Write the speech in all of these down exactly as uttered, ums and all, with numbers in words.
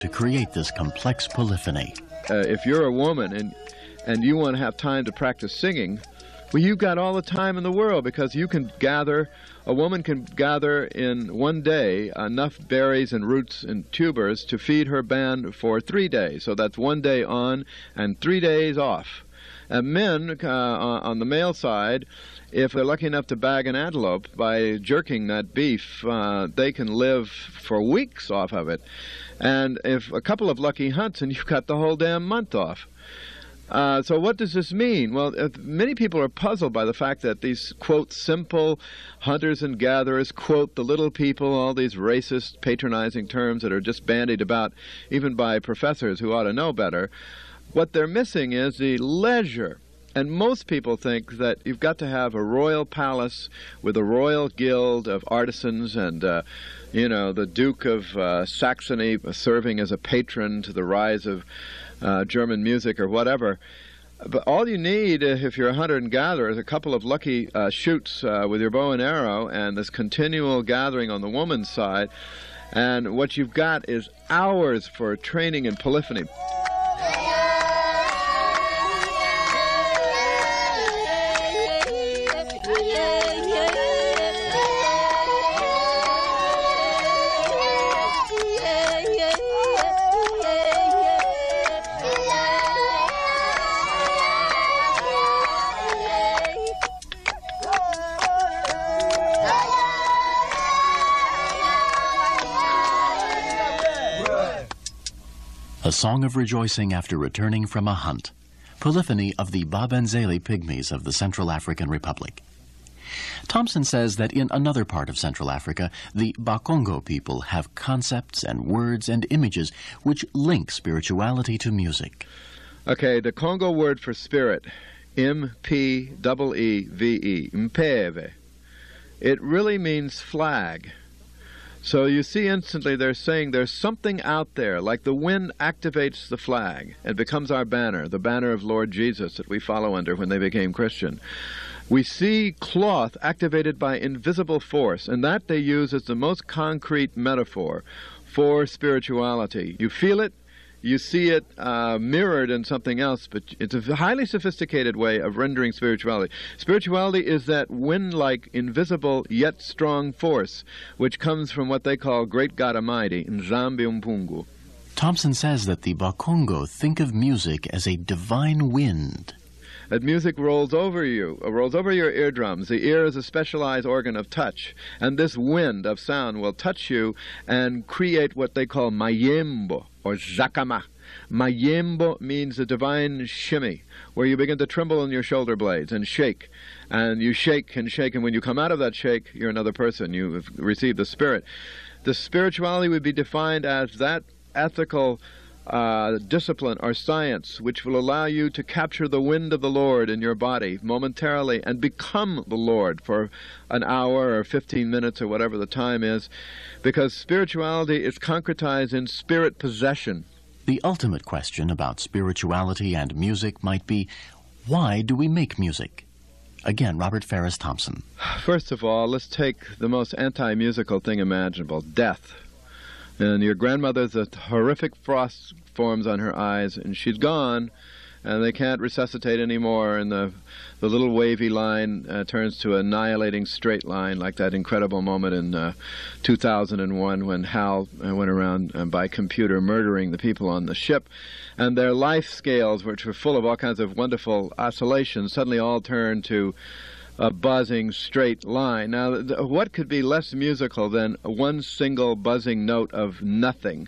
to create this complex polyphony. Uh, if you're a woman and, and you want to have time to practice singing, well, you've got all the time in the world, because you can gather, a woman can gather in one day enough berries and roots and tubers to feed her band for three days. So that's one day on and three days off. And men, uh, on the male side, if they're lucky enough to bag an antelope, by jerking that beef, uh, they can live for weeks off of it. And if a couple of lucky hunts, and you've got the whole damn month off. Uh, so what does this mean? Well, uh, many people are puzzled by the fact that these, quote, simple hunters and gatherers, quote, the little people, all these racist, patronizing terms that are just bandied about even by professors who ought to know better. What they're missing is the leisure. And most people think that you've got to have a royal palace with a royal guild of artisans and, uh, you know, the Duke of uh, Saxony serving as a patron to the rise of uh, German music or whatever. But all you need, if you're a hunter and gatherer, is a couple of lucky uh, shoots uh, with your bow and arrow and this continual gathering on the woman's side. And what you've got is hours for training in polyphony. A song of rejoicing after returning from a hunt. Polyphony of the Babenzeli Pygmies of the Central African Republic. Thompson says that in another part of Central Africa, the Bakongo people have concepts and words and images which link spirituality to music. Okay, the Congo word for spirit, M P E E V E, Mpeve, it really means flag. So you see instantly they're saying there's something out there, like the wind activates the flag and becomes our banner, the banner of Lord Jesus that we follow under when they became Christian. We see cloth activated by invisible force, and that they use as the most concrete metaphor for spirituality. You feel it, you see it uh, mirrored in something else, but it's a highly sophisticated way of rendering spirituality. Spirituality is that wind-like, invisible, yet strong force, which comes from what they call Great God Almighty, Nzambi Umpungu. Thompson says that the Bakongo think of music as a divine wind. That music rolls over you, uh, rolls over your eardrums. The ear is a specialized organ of touch, and this wind of sound will touch you and create what they call mayembo, or zakama. Mayembo means the divine shimmy, where you begin to tremble in your shoulder blades and shake. And you shake and shake, and when you come out of that shake, you're another person. You have received the spirit. The spirituality would be defined as that ethical uh, discipline or science which will allow you to capture the wind of the Lord in your body momentarily and become the Lord for an hour or fifteen minutes or whatever the time is, because spirituality is concretized in spirit possession. The ultimate question about spirituality and music might be, why do we make music? Again, Robert Farris Thompson. First of all, let's take the most anti-musical thing imaginable, death. And your grandmother's a horrific frost forms on her eyes, and she's gone, and they can't resuscitate anymore, and the the little wavy line uh, turns to an annihilating straight line, like that incredible moment in uh, two thousand one when Hal uh, went around uh, by computer murdering the people on the ship, and their life scales, which were full of all kinds of wonderful oscillations, suddenly all turn to a buzzing straight line. Now, th what could be less musical than one single buzzing note of nothing?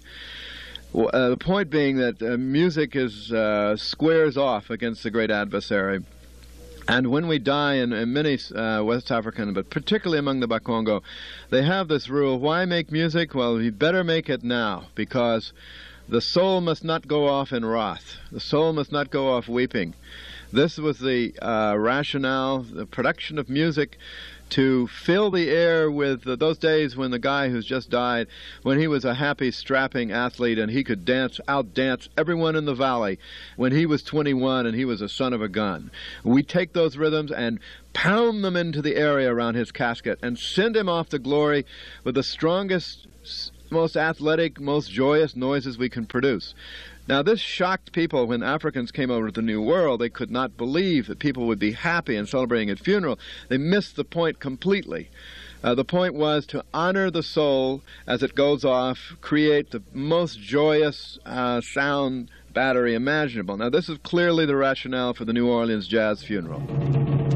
Uh, the point being that uh, music is uh, squares off against the great adversary. And when we die in, in many uh, West African, but particularly among the Bakongo, they have this rule, why make music? Well, you better make it now, because the soul must not go off in wrath. The soul must not go off weeping. This was the uh, rationale, the production of music, to fill the air with uh, those days when the guy who's just died, when he was a happy, strapping athlete and he could dance, out-dance everyone in the valley when he was twenty-one and he was a son of a gun. We take those rhythms and pound them into the area around his casket and send him off to glory with the strongest most athletic, most joyous noises we can produce. Now, this shocked people when Africans came over to the New World. They could not believe that people would be happy and celebrating a funeral. They missed the point completely. Uh, the point was to honor the soul as it goes off, create the most joyous uh, sound battery imaginable. Now, this is clearly the rationale for the New Orleans jazz funeral.